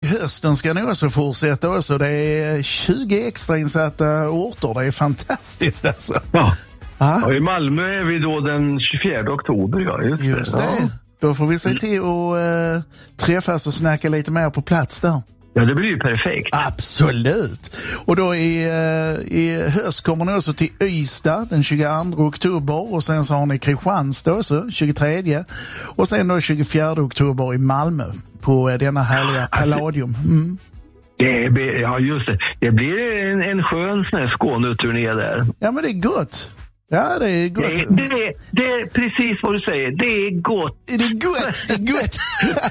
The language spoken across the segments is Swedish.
hösten ska nog också fortsätta också. Det är 20 extra insatta orter. Det är fantastiskt alltså. Ja. Ja, i Malmö är vi då den 24 oktober. Ja, just det. Ja. Då får vi se till att träffas och snacka lite mer på plats där. Ja, det blir ju perfekt. Absolut. Och då i höst kommer ni också till Ystad den 22 oktober och sen så har ni Kristianstad också 23. Och sen då 24 oktober i Malmö på denna härliga Palladium. Mm. Ja, just det. Det blir en skön sån här Skåneturné där. Ja, men det är gott. Ja, det är gott. Det är precis vad du säger. Det är gott. Det är gott, det är gott.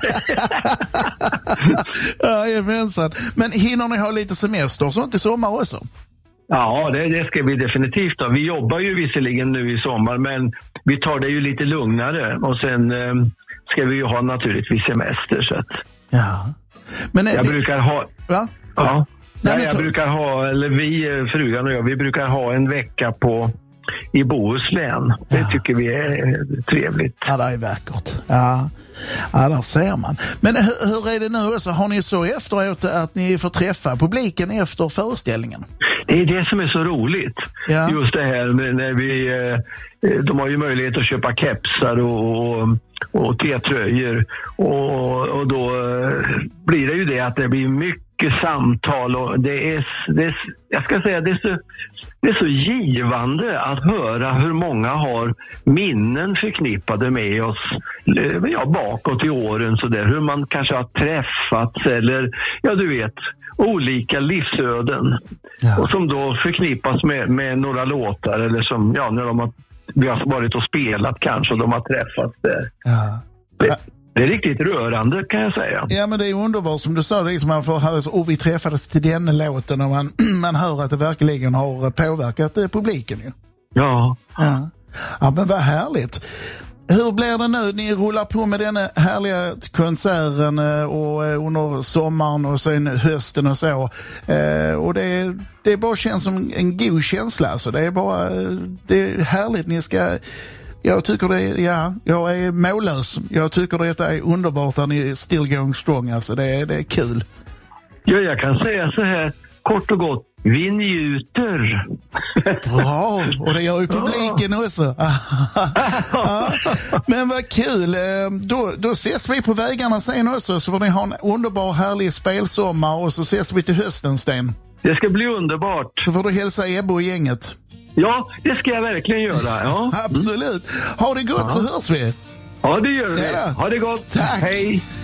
Ja, jajamensan. Men hinner ni ha lite semester sånt i sommar också? Ja, det ska vi definitivt ha. Vi jobbar ju visserligen nu i sommar, men vi tar det ju lite lugnare. Och sen ska vi ju ha naturligtvis semester. Så att... Ja. Men jag brukar ha... Va? Ja. Nej, jag brukar ha, eller vi, frugan och jag, vi brukar ha en vecka i Bohuslän. Det tycker vi är trevligt. Ja, det är vackert. Ja, där ser man. Men hur är det nu också? Har ni så efteråt att ni får träffa publiken efter föreställningen? Det är det som är så roligt. Ja. Just det här när de har ju möjlighet att köpa kepsar och t-tröjor och då blir det ju det att det blir mycket samtal och jag ska säga det är så givande att höra hur många har minnen förknippade med oss bakåt i åren så där, hur man kanske har träffats eller du vet olika livsöden och som då förknippas med några låtar eller som när vi har varit och spelat kanske och de har träffats där. Ja. Det är riktigt rörande kan jag säga. Ja, men det är underbart som du sa, det är som man får höra så, vi träffades till den låten och man hör att det verkligen har påverkat publiken ju. Ja. Ja, men vad härligt. Hur blir det nu? Ni rullar på med den härliga konserten och under sommaren och sen hösten och så. Och det bara känns som en god känsla. Alltså. Det är härligt. Jag tycker jag är mållös. Jag tycker det är underbart att ni är still going strong. Alltså. Det är kul. Ja, jag kan säga så här kort och gott. Vi njuter. Bra, och det gör ju publiken också. Ja. Men vad kul. Då ses vi på vägarna sen också, så får ni ha en underbar härlig spelsommar och så ses vi till hösten, Sten. Det ska bli underbart. Så får du hälsa Ebbe och gänget. Ja, det ska jag verkligen göra. Ja. Absolut. Ha det gott så hörs vi. Ja, det gör vi. Ha det gott. Tack. Hej.